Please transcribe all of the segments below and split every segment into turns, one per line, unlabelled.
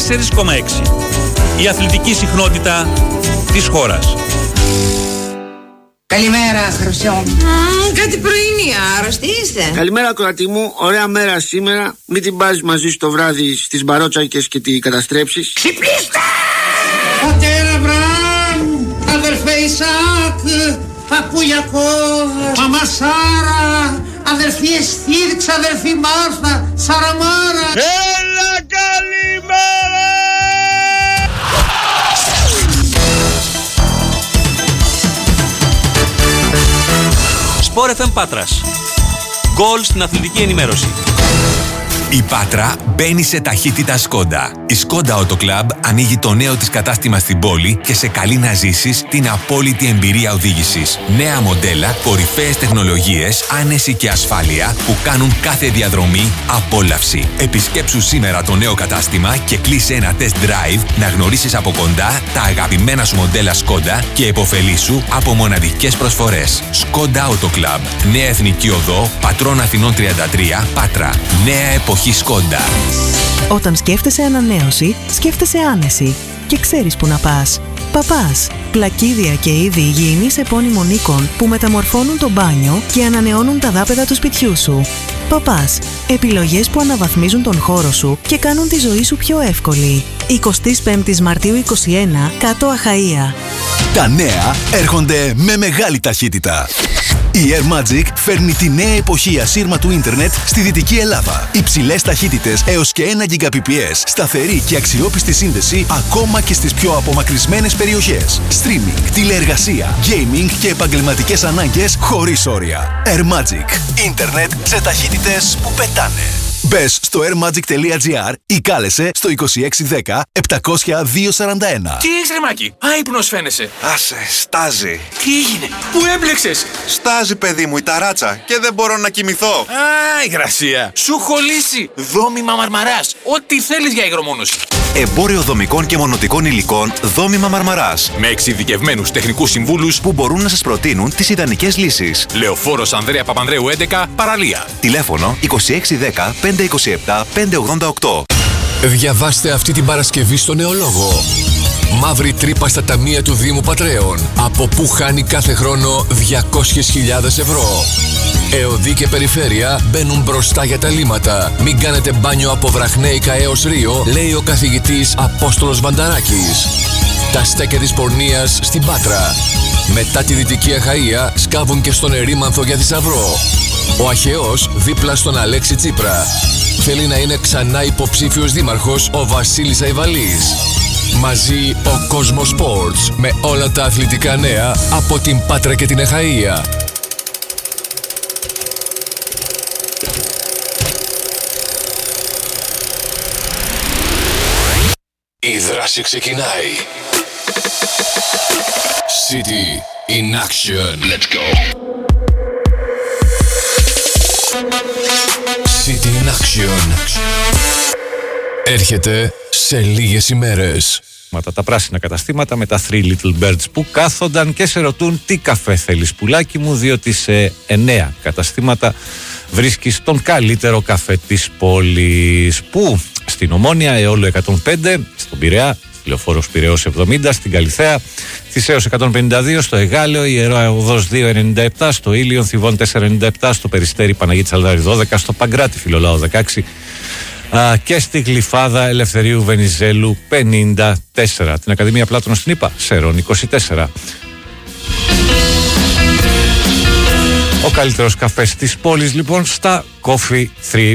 4,6. Η αθλητική συχνότητα της χώρας.
Καλημέρα, Χρυσό. Κάτι πρωινή, άρρωστη είστε.
Καλημέρα, κορατή μου. Ωραία μέρα σήμερα. Μην την πας μαζί σου το βράδυ στις μπαρότσακες και τη καταστρέψεις.
Ξυπνήστε!
Πατέρα Μπραμ, αδελφέ Ισάκ, παππούλιακό, μαμά Σάρα, αδελφή Εστίρ, ξαδελφή Μάρθα, Σαραμάρα.
Έλα, καλημέρα! Sport FM Πάτρας. Γκολ στην αθλητική ενημέρωση.
Η Πάτρα μπαίνει σε ταχύτητα Σκόντα. Η Σκόντα Auto Club ανοίγει το νέο της κατάστημα στην πόλη και σε καλεί να ζήσεις την απόλυτη εμπειρία οδήγησης. Νέα μοντέλα, κορυφαίες τεχνολογίες, άνεση και ασφάλεια που κάνουν κάθε διαδρομή απόλαυση. Επισκέψου σήμερα το νέο κατάστημα και κλείσε ένα test drive να γνωρίσεις από κοντά τα αγαπημένα σου μοντέλα Σκόντα και επωφελήσου από μοναδικές προσφορές. Σκόντα Auto Club. Νέα Εθνική Οδό, Πατρών Αθηνών 33, Πάτρα. Νέα εποχή Σκόντα.
Όταν σκέφτεσαι ανανέωση, σκέφτεσαι άνεση και ξέρεις που να πας. Παπάς. Πλακίδια και είδη υγιεινής επώνυμων οίκων που μεταμορφώνουν το μπάνιο και ανανεώνουν τα δάπεδα του σπιτιού σου. Παπάς. Επιλογές που αναβαθμίζουν τον χώρο σου και κάνουν τη ζωή σου πιο εύκολη. 25 Μαρτίου 21, Κάτω Αχαΐα.
Τα νέα έρχονται με μεγάλη ταχύτητα. Η Air Magic φέρνει τη νέα εποχή ασύρματου ίντερνετ στη Δυτική Ελλάδα. Υψηλές ταχύτητες έως και 1 Gbps. Σταθερή και αξιόπιστη σύνδεση ακόμα και στις πιο απομακρυσμένες περιοχές. Streaming, τηλεεργασία, gaming και επαγγελματικές ανάγκες χωρίς όρια. Air Magic. Ίντερνετ σε ταχύτητες που πετάνε. Μπες στο airmagic.gr ή κάλεσε στο 2610 700 241.
Τι έχεις ρε Μάκη, άϊπνος φαίνεσαι.
Άσε, στάζει.
Τι έγινε, πού έμπλεξες?
Στάζει παιδί μου η ταράτσα και δεν μπορώ να κοιμηθώ.
Α, υγρασία. Σου έχω λύσει. Δόμημα Μαρμαράς. Ό,τι θέλεις για υγρομόνωση.
Εμπόριο δομικών και μονοτικών υλικών Δόμημα Μαρμαράς.
Με εξειδικευμένους τεχνικούς συμβούλους
που μπορούν να σας προτείνουν τις ιδανικές λύσεις.
Λεωφόρος Ανδρέα Παπανδρέου 11, Παραλία.
Τηλέφωνο 2610 527 588.
Διαβάστε αυτή την Παρασκευή στο Νεολόγο. Μαύρη τρύπα στα ταμεία του Δήμου Πατρέων. Από που χάνει κάθε χρόνο 200.000 ευρώ. ΕΟΔΗ και Περιφέρεια μπαίνουν μπροστά για τα λύματα. Μην κάνετε μπάνιο από Βραχνέικα έως Ρίο, λέει ο καθηγητής Απόστολος Βανταράκης. Τα στέκια της πορνείας στην Πάτρα. Μετά τη Δυτική Αχαΐα σκάβουν και στον Ερήμανθο για θησαυρό. Ο Αχαιός δίπλα στον Αλέξη Τσίπρα. Θέλει να είναι ξανά υποψήφιος δήμαρχος ο Βασίλης Αϊβαλής. Μαζί ο Κόσμος Sports με όλα τα αθλητικά νέα από την Πάτρα και την Αχαΐα. Η δράση ξεκινάει. City in action. Let's go. City in action. Έρχεται σε λίγες ημέρες.
Τα πράσινα καταστήματα με τα Three Little Birds που κάθονταν και σε ρωτούν τι καφέ θέλεις πουλάκι μου, διότι σε 9 καταστήματα βρίσκεις τον καλύτερο καφέ της πόλης. Πού? Στην Ομόνια, Αιώλου 105, στον Πειραιά, στη Λεωφόρος Πειραιώς 70, στην Καλιθέα, Θησαίος 152, στο Εγάλεο, Ιερά Οδός 297, στο Ήλιον Θηβών 497, στο Περιστέρι Παναγίτη Σαλδάρη 12, στο Παγκράτη Φιλολάου 16 και στη Γλυφάδα Ελευθερίου Βενιζέλου 54. Την Ακαδημία Πλάτωνος στην ΗΠΑ, Σέρων 24. Ο καλύτερος καφές της πόλης λοιπόν στα Coffee 3.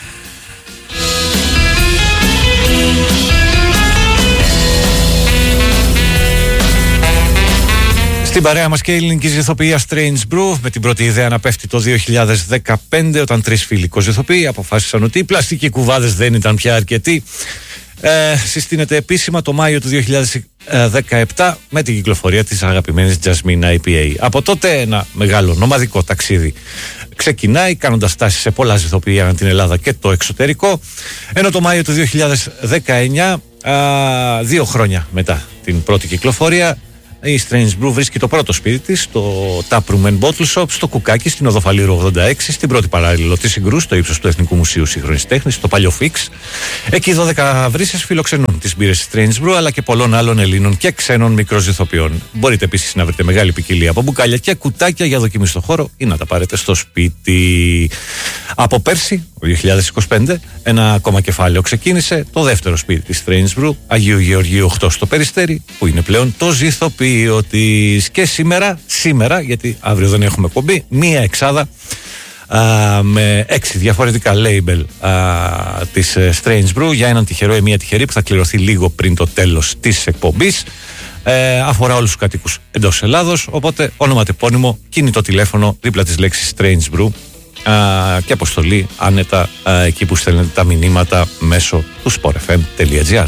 Στην παρέα μας και η ελληνική ηθοποιία Strange Brew, με την πρώτη ιδέα να πέφτει το 2015, όταν 3 φίλοι κοζηθοποιοί αποφάσισαν ότι οι πλαστικοί κουβάδες δεν ήταν πια αρκετοί. Συστήνεται επίσημα το Μάιο του 2017 με την κυκλοφορία της αγαπημένης Jasmine IPA. Από τότε ένα μεγάλο νομαδικό ταξίδι ξεκινάει, κάνοντας τάσεις σε πολλά ηθοποιία ανά την Ελλάδα και το εξωτερικό, ενώ το Μάιο του 2019, 2 χρόνια μετά την πρώτη κυκλοφορία, η Strange Brew βρίσκει το πρώτο σπίτι της, το Taproom and Bottle Shop, στο Κουκάκι, στην Οδό Φαλήρου 86, στην πρώτη παράλληλο της Συγκρού, στο ύψος του Εθνικού Μουσείου Σύγχρονης Τέχνης, στο Παλιό Φίξ. Εκεί 12 βρύσες φιλοξενούν τις μπύρες της Strange Brew, αλλά και πολλών άλλων Ελλήνων και ξένων μικροζυθοποιών. Μπορείτε επίσης να βρείτε μεγάλη ποικιλία από μπουκάλια και κουτάκια για δοκιμή στο χώρο ή να τα πάρετε στο σπίτι. Από πέρσι, το 2025, ένα ακόμα κεφάλαιο ξεκίνησε, το δεύτερο σπίτι της Strange Brew, Αγίου Γεωργίου 8 στο Περιστέρι, που είναι πλέον το ζυθοποιείο της. Και σήμερα, γιατί αύριο δεν έχουμε εκπομπή, μία εξάδα με 6 διαφορετικά label της Strange Brew για έναν τυχερό ή μία τυχερή που θα κληρωθεί λίγο πριν το τέλος της εκπομπής. Αφορά όλους τους κατοίκους εντός Ελλάδος, οπότε όνομα τεπώνυμο, κινητό τηλέφωνο δίπλα της λέξης Strange Brew και αποστολή άνετα εκεί που στέλνετε τα μηνύματα μέσω του sportfm.gr.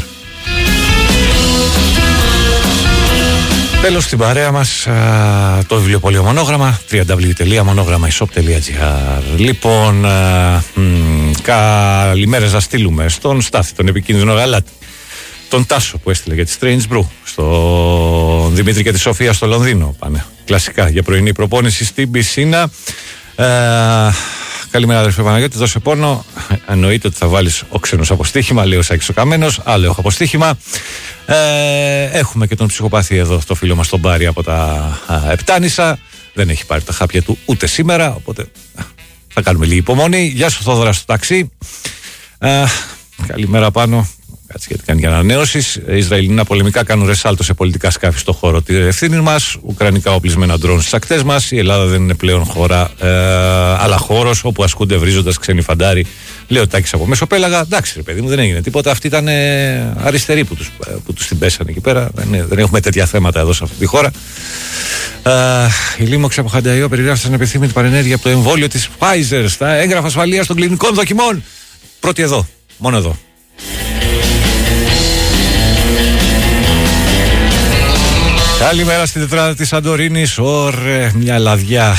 Τέλος στην παρέα μας το βιβλιοπωλείο Μονόγραμμα, www.monogrammaishop.gr. Λοιπόν, καλημέρες να στείλουμε στον Στάθη, τον επικίνδυνο γαλάτι, τον Τάσο που έστειλε για τη Strange Brew, στον Δημήτρη και τη Σοφία στο Λονδίνο, πάνε κλασικά για πρωινή προπόνηση στην πισίνα. Καλημέρα αδερφέ Παναγιώτη, δώσε πόνο. Εννοείται ότι θα βάλεις ο ξένος αποστοίχημα, λέει ο Σάκης ο Καμένος, άλλο έχω αποστοίχημα. Έχουμε και τον ψυχοπαθή εδώ, το φίλο μας τον Πάρη από τα Επτάνησα. Δεν έχει πάρει τα χάπια του ούτε σήμερα, οπότε θα κάνουμε λίγη υπομονή. Γεια σου Θόδωρα στο ταξί. Καλημέρα πάνω. Κάτσε γιατί κάνει για ανανέωσεις. Ισραηλινά πολεμικά κάνουν ρεσάλτο σε πολιτικά σκάφη στο χώρο τη ευθύνη μας. Ουκρανικά οπλισμένα ντρόν στις ακτές μας. Η Ελλάδα δεν είναι πλέον χώρα, αλλά χώρος όπου ασκούνται βρίζοντας ξένοι φαντάροι. Λέω Τάκης από Μεσοπέλαγα. Εντάξει, ρε παιδί μου, δεν έγινε τίποτα. Αυτοί ήταν αριστεροί που τους την πέσανε εκεί πέρα. Δεν έχουμε τέτοια θέματα εδώ σε αυτή τη χώρα. Η Λίμωξη από Χανταϊό περιγράφει σαν επιθύμητη παρενέργεια από το εμβόλιο της Pfizer στα έγγραφα ασφαλείας των κλινικών δοκιμών. Πρώτη εδώ, μόνο εδώ. Καλημέρα στην τετράδα της Σαντορίνης. Ωραία, μια λαδιά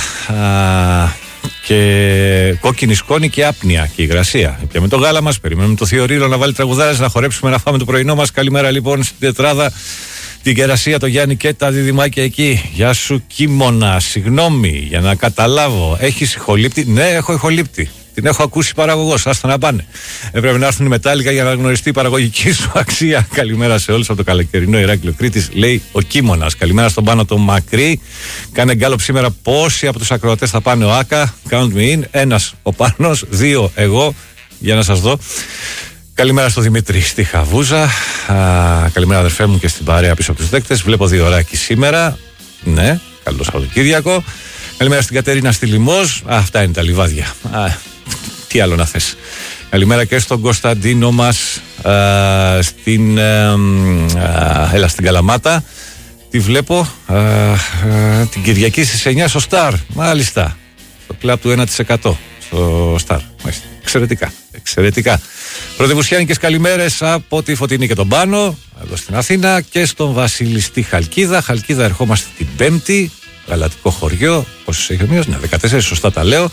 και κόκκινη σκόνη και άπνοια και υγρασία. Πιάμε το γάλα μας, περιμένουμε το Θείο Ρήλο να βάλει τραγουδάρες, να χορέψουμε, να φάμε το πρωινό μας. Καλημέρα λοιπόν στην τετράδα, την Κερασία, το Γιάννη και τα διδυμάκια εκεί. Γεια σου Κίμωνα, συγγνώμη για να καταλάβω. Έχεις ηχολήπτη? Ναι, έχω ηχολήπτη. Την έχω ακούσει παραγωγός, άστα να πάνε. Έπρεπε να έρθουν οι μετάλλικα για να γνωριστεί η παραγωγική σου αξία. Καλημέρα σε όλους από το καλοκαιρινό Ηράκλειο Κρήτης, λέει ο Κίμωνας. Καλημέρα στον Πάνο το Μακρύ. Κάνε γκάλωπ σήμερα πόσοι από τους ακροατές θα πάνε ο Άκα. Count me in. 1 ο Πάνος, 2 εγώ, για να σας δω. Καλημέρα στο Δημήτρη στη Χαβούζα. Καλημέρα αδερφέ μου και στην παρέα πίσω από τους δέκτες. Βλέπω 2 ωράκι σήμερα. Ναι, καλό Σαββατοκύριακο. Καλημέρα στην Κατερίνα στη Λιμός. Αυτά είναι τα λιβάδια. Τι άλλο να θες. Καλημέρα και στον Κωνσταντίνο μας στην Καλαμάτα. Τη βλέπω την Κυριακή στις 9 στο Σταρ. Μάλιστα. Στο κλαμπ του 1% στο Σταρ. Εξαιρετικά. Πρωτευουσιάνικες καλημέρες από τη Φωτεινή και τον Πάνο εδώ στην Αθήνα και στον Βασίλη στη Χαλκίδα. Χαλκίδα ερχόμαστε την Πέμπτη. Γαλατικό χωριό, πόσους έχει ο μήνας? Ναι, 14, σωστά τα λέω.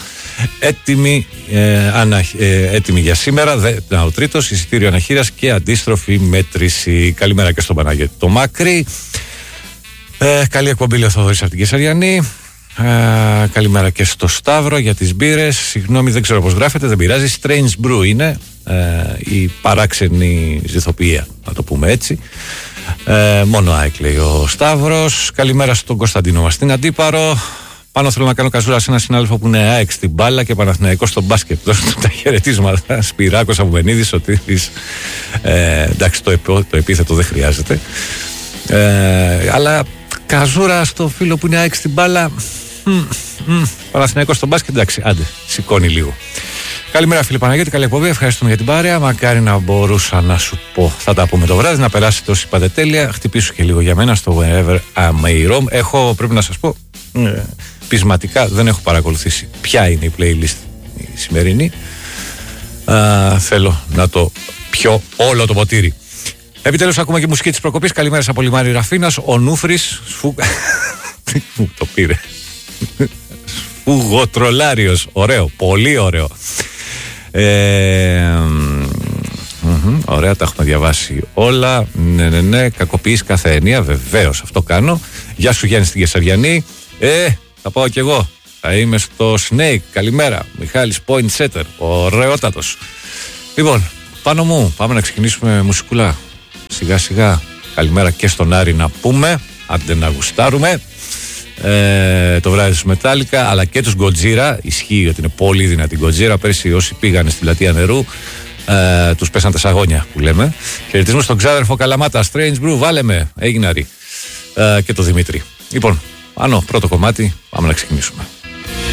Έτοιμη για σήμερα. Ο τρίτος, εισιτήριο αναχείρας και αντίστροφη μέτρηση. Καλημέρα και στον Παναγιώτη το Μακρύ. Καλή εκπομπή, λέει ο Θοδωρής από την Κεσαριανή. Καλημέρα και στο Σταύρο για τις μπύρες. Συγγνώμη, δεν ξέρω πώς γράφεται, δεν πειράζει. Strange Brew είναι η παράξενη ζυθοποιία, να το πούμε έτσι. Μόνο ΑΕΚ, λέει ο Σταύρος. Καλημέρα στον Κωνσταντίνο μας στην Αντίπαρο. Πάνω θέλω να κάνω καζούρα σε ένα συνάδελφο που είναι ΑΕΚ στην μπάλα και Παναθηναϊκός στο μπάσκετ. Δώστε του τα χαιρετίσματα. Σπυράκος Απουμενίδης, ο Τύχης. Εντάξει, το επίθετο δεν χρειάζεται. Αλλά καζούρα στο φίλο που είναι ΑΕΚ στην μπάλα. Παναθηναϊκός στο μπάσκετ, εντάξει, άντε, σηκώνει λίγο. Καλημέρα φίλε Παναγιώτη, καλή εκπομπή, ευχαριστούμε για την παρέα. Μακάρι να μπορούσα να σου πω, θα τα πούμε το βράδυ, να περάσετε όσοι είπατε τέλεια. Χτυπήσου και λίγο για μένα στο Wherever I May Roam. Έχω, πρέπει να σας πω, πεισματικά δεν έχω παρακολουθήσει ποια είναι η playlist η σημερινή. Θέλω να το πιω όλο το ποτήρι. Επιτέλους ακούμε και μουσική της προκοπής. Καλημέρα από Λιμάρι Ραφίνας, ο Νούφρης μου το πήρε. Σφουγοτρολάριος, ωραίο, πολύ ωραίο. Ωραία, τα έχουμε διαβάσει όλα. Ναι, κακοποιείς κάθε έννοια, βεβαίως αυτό κάνω. Γεια σου Γιάννη στην Κεσαριανή. Θα πάω κι εγώ. Θα είμαι στο Snake. Καλημέρα. Μιχάλης Point Setter. Ωραιότατος. Λοιπόν, πάνω μου, πάμε να ξεκινήσουμε μουσικούλα. Σιγά σιγά. Καλημέρα και στον Άρη να πούμε. Άντε να γουστάρουμε. Το βράδυ στους Metallica, αλλά και τους Gojira. Ισχύει ότι είναι πολύ δυνατή Gojira. Πέρσι όσοι πήγανε στη πλατεία νερού, τους πέσαν τα σαγόνια που λέμε. Χαιρετισμούς στον ξάδερφο Καλαμάτα. Strange Brew, βάλε με. Έγινε Άρη. Και το Δημήτρη. Λοιπόν, πρώτο κομμάτι, πάμε να ξεκινήσουμε.